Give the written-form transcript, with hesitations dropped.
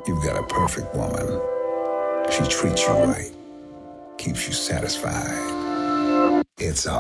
You've got a perfect woman. She treats you right, keeps you satisfied. It's